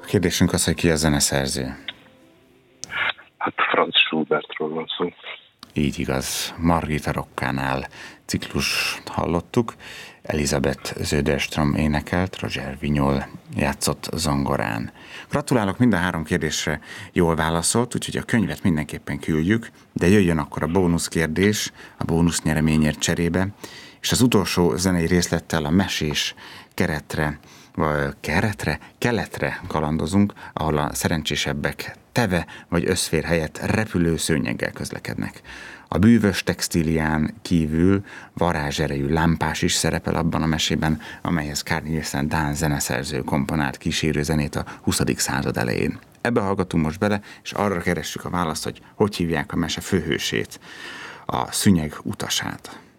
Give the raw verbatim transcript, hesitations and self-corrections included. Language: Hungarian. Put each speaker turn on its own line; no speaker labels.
Kérdésünk az, hogy ki a zeneszerző.
Hát Franz Schubertről van szó.
Így igaz. Margita Rokkánál ciklust hallottuk. Elizabeth Söderström énekelt, Roger Vinyol játszott zongorán. Gratulálok, mind a három kérdésre jól válaszolt, úgyhogy a könyvet mindenképpen küldjük, de jöjjön akkor a bónuszkérdés, a bónusz nyereményért cserébe, és az utolsó zenei részlettel a mesés keretre, vagy keretre, keletre kalandozunk, ahol a szerencsésebbek teve vagy összfér helyett repülő szőnyeggel közlekednek. A bűvös textílián kívül varázserejű lámpás is szerepel abban a mesében, amelyhez Carl Nielsen dán zeneszerző komponált kísérő zenét a huszadik század elején. Ebbe hallgatunk most bele, és arra keressük a választ, hogy hogy hívják a mese főhősét, a szőnyeg utasát.